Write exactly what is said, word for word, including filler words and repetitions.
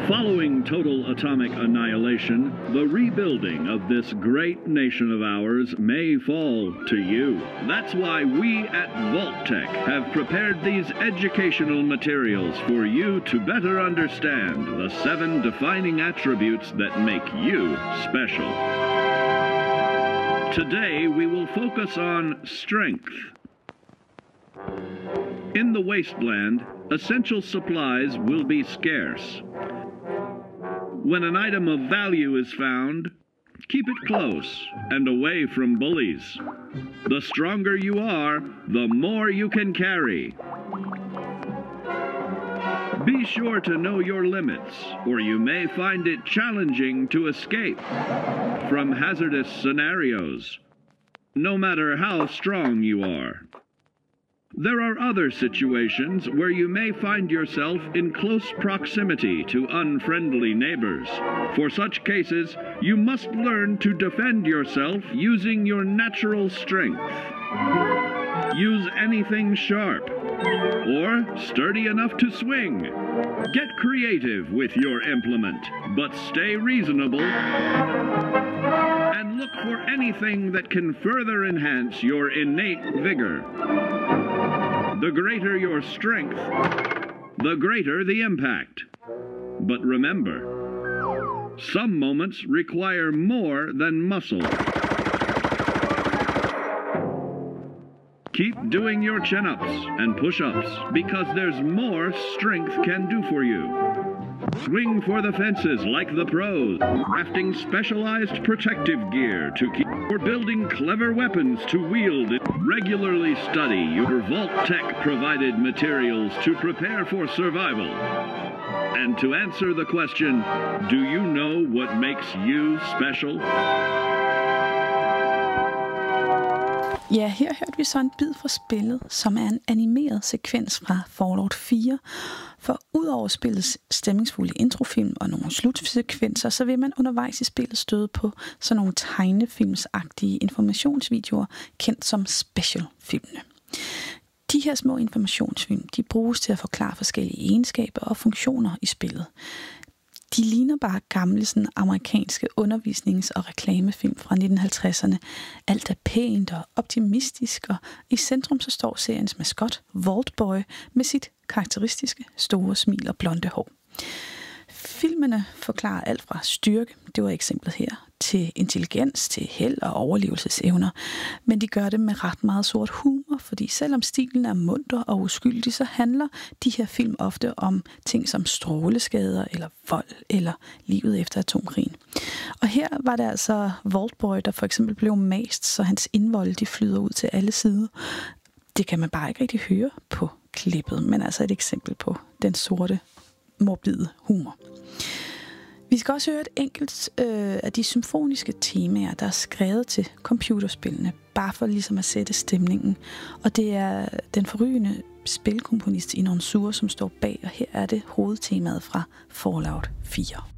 Following total atomic annihilation, the rebuilding of this great nation of ours may fall to you. That's why we at Vault-Tec have prepared these educational materials for you to better understand the seven defining attributes that make you special. Today, we will focus on strength. In the wasteland, essential supplies will be scarce. When an item of value is found, keep it close and away from bullies. The stronger you are, the more you can carry. Be sure to know your limits, or you may find it challenging to escape from hazardous scenarios, no matter how strong you are. There are other situations where you may find yourself in close proximity to unfriendly neighbors. For such cases, you must learn to defend yourself using your natural strength. Use anything sharp or sturdy enough to swing. Get creative with your implement, but stay reasonable and look for anything that can further enhance your innate vigor. The greater your strength, the greater the impact. But remember, some moments require more than muscle. Keep doing your chin-ups and push-ups because there's more strength can do for you. Swing for the fences like the pros, crafting specialized protective gear to keep, or building clever weapons to wield. Regularly study your Vault-Tec provided materials to prepare for survival. And to answer the question, do you know what makes you special? Ja, her hørte vi så en bid fra spillet, som er en animeret sekvens fra Fallout fire. For udover spillets stemningsfulde introfilm og nogle slutsekvenser, så vil man undervejs i spillet støde på sådan nogle tegnefilmsagtige informationsvideoer, kendt som specialfilmene. De her små informationsfilm, de bruges til at forklare forskellige egenskaber og funktioner i spillet. De ligner bare gamle sådan, amerikanske undervisnings- og reklamefilm fra nitten halvtredserne. Alt er pænt og optimistisk, og i centrum så står seriens maskot, Vault Boy, med sit karakteristiske store smil og blonde hår. Filmene forklarer alt fra styrke, det var eksemplet her, til intelligens, til held og overlevelsesevner. Men de gør det med ret meget sort humor, fordi selvom stilen er munter og uskyldig, så handler de her film ofte om ting som stråleskader, eller vold, eller livet efter atomkrigen. Og her var det altså Vault Boy, der for eksempel blev mast, så hans indvold de flyder ud til alle sider. Det kan man bare ikke rigtig høre på klippet, men altså et eksempel på den sorte, morbide humor. Vi skal også høre et enkelt øh, af de symfoniske temaer, der er skrevet til computerspillene, bare for ligesom at sætte stemningen. Og det er den forrygende spilkomponist Inon Zur, som står bag, og her er det hovedtemaet fra Fallout fire.